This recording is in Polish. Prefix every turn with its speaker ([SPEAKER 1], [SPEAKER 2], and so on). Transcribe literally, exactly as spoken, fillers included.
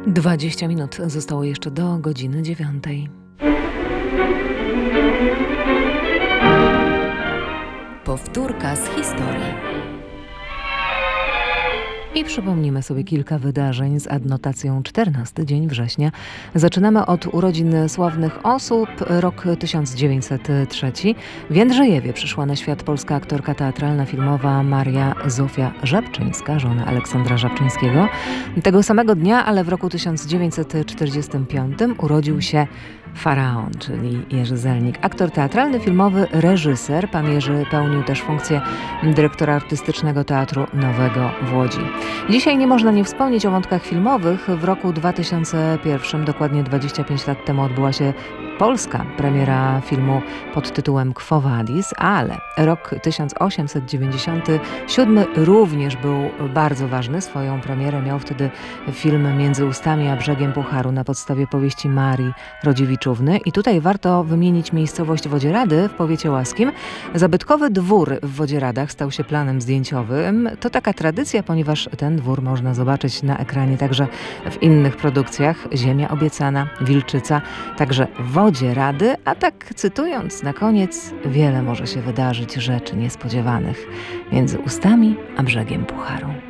[SPEAKER 1] Dwadzieścia minut zostało jeszcze do godziny dziewiątej. Powtórka z historii. I przypomnimy sobie kilka wydarzeń z adnotacją czternasty dzień września. Zaczynamy od urodzin sławnych osób. Rok tysiąc dziewięćset trzeci. W Jędrzejewie przyszła na świat polska aktorka teatralna, filmowa Maria Zofia Żabczyńska, żona Aleksandra Żabczyńskiego. Tego samego dnia, ale w roku tysiąc dziewięćset czterdziestym piątym urodził się Faraon, czyli Jerzy Zelnik. Aktor teatralny, filmowy, reżyser. Pan Jerzy pełnił też funkcję dyrektora artystycznego Teatru Nowego w Łodzi. Dzisiaj nie można nie wspomnieć o wątkach filmowych. W roku dwa tysiące pierwszym, dokładnie dwadzieścia pięć lat temu, odbyła się polska premiera filmu pod tytułem Quo Vadis, ale rok tysiąc osiemset dziewięćdziesiąty siódmy również był bardzo ważny. Swoją premierę miał wtedy film Między ustami a brzegiem Pucharu na podstawie powieści Marii Rodziewiczówny. I tutaj warto wymienić miejscowość Wodzierady w powiecie łaskim. Zabytkowy dwór w Wodzieradach stał się planem zdjęciowym. To taka tradycja, ponieważ ten dwór można zobaczyć na ekranie także w innych produkcjach. Ziemia obiecana, Wilczyca, także Wodzierady, a tak cytując na koniec, wiele może się wydarzyć rzeczy niespodziewanych między ustami a brzegiem Pucharu.